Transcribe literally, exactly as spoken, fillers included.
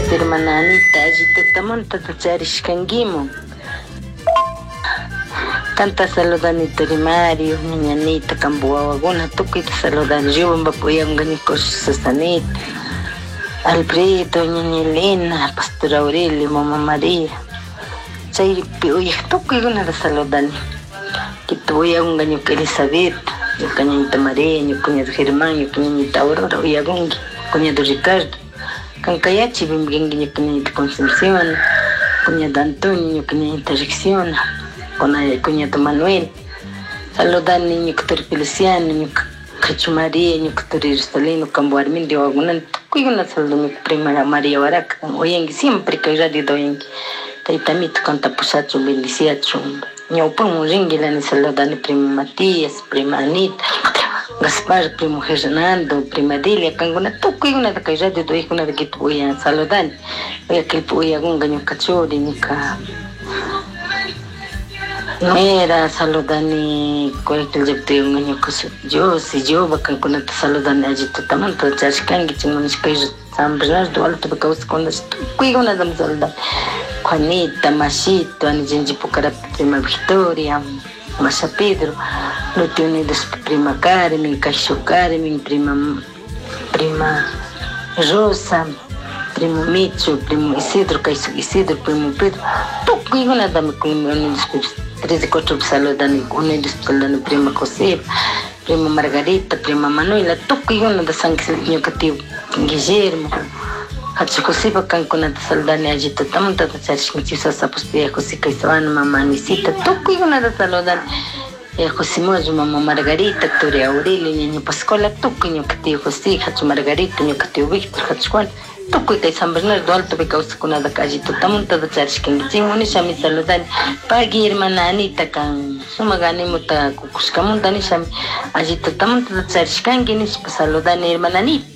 hermana Anita, allitutamunta charishkankiman. Tanta saludanita Mario, niña Anita, Campo Wawaguna, tukuyta saludan, Yumba Puyanganicos Sasanita, Alfredo, niña Elena, Pastor Aurelio, Mamá María. Chay uyaq tukuykuna saludan. Kita uyakungañuka Elizabeth, ñukañañita María, ñukañata Germán, ñukañañita Aurora, uyakunki, kuñata Ricardo. Kankayachi bimbikinki ñukañañita Concepción, kuñata Antonio, ñukañañita Ricciona, kuñata Manuel. Saludani ñukatori Feliciano, ñukachu María, ñukatori Jerusalén, Campo Armindio, Wagunan, tukuykuna saludan ñuka prima María Waraca, oyanki siempre kay radio oyanki. Taytamito canta pusacho, bendiciacho. Ñawpakman rinquilani saludani primo Matías, prima Anita, Gaspar, primo Hernando, prima Delia, kankuna tukuykunata kay radio uyaykunata kita uyan saludani. Uyakilpa uyakunka ñuka churi, ñuka Noera, saludani kuykillapta uyunka ñuka Josi, Yoba, kankunata saludani allitutamanto charishkanki chaymunashka San Bernardo Alto kawsakunata tukuykunata saludani. Juanita, Machito, Anijenji Pucarapa, prima Victoria, Masha Pedro, Luti Unidos, prima Carmen, Caixo Carmen, prima, prima Rosa, primo Micho, primo Isidro, Caixo Isidro, primo Pedro, tuku iguna dami primo Unidos, treze y cuatro saludan Unidos, saludan prima José, prima Margarita, prima Manuela, tuku iguna da San Guillermo. Hachikusipa kankunata saludani allitutamunta charishkanchik sapuspi José Caizabana, mamá Anisita, tukuykunata saludani José Moyo, mamá Margarita, Victoria Aurelio, ñaña Pascuala, tukuy ñuka tío José, hachu Margarita, ñuka tío Víctor, hachu Juan, tukuy kay San Bernardo Alto kawsakunata allitutamunta charishkanchik nishami saludani pagi hermana Anita kan sumak animuta kukushkamunta nishami allitutamunta charishkanki nishpa saludani hermana Anita.